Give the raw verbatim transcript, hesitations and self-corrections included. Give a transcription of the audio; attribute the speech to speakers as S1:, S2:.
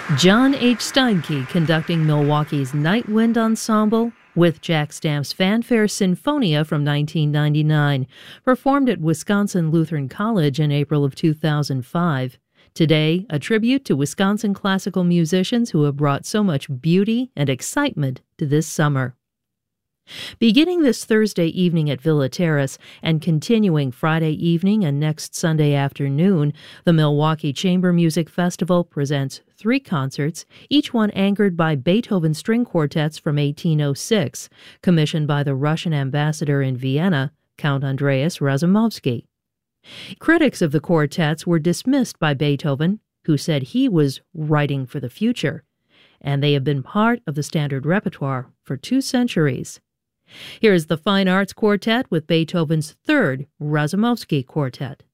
S1: John H. Steinke conducting Milwaukee's Night Wind Ensemble with Jack Stamp's Fanfare Sinfonia from nineteen ninety-nine, performed at Wisconsin Lutheran College in April of two thousand five. Today, a tribute to Wisconsin classical musicians who have brought so much beauty and excitement to this summer. Beginning this Thursday evening at Villa Terrace and continuing Friday evening and next Sunday afternoon, the Milwaukee Chamber Music Festival presents three concerts, each one anchored by Beethoven string quartets from eighteen oh six, commissioned by the Russian ambassador in Vienna, Count Andreas Razumovsky. Critics of the quartets were dismissed by Beethoven, who said he was writing for the future, and they have been part of the standard repertoire for two centuries. Here is the Fine Arts Quartet with Beethoven's third Razumovsky Quartet.